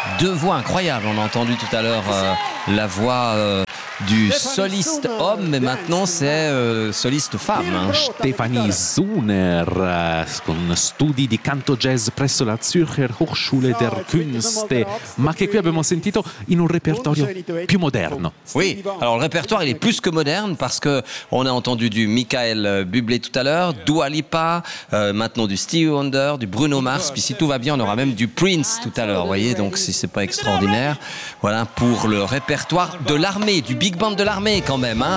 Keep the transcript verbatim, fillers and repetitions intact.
deux voix incroyables. On a entendu tout à l'heure euh, la voix euh, du soliste homme, mais maintenant c'est euh, soliste femme. Hein. Stefanie Suner eh, con studi di canto jazz presso la Zürcher Hochschule der Künste, ma che qui abbiamo sentito in un repertorio più moderno. Oui, alors le répertoire il est plus que moderne parce que on a entendu du Michael Bublé tout à l'heure, Dua Lipa, euh, maintenant du Stevie Wonder, du Bruno Mars, puis si tout va bien on aura même du Prince tout à l'heure, vous voyez, donc si c'est pas extraordinaire, voilà pour le répertoire de l'armée, du big band de l'armée quand même, hein.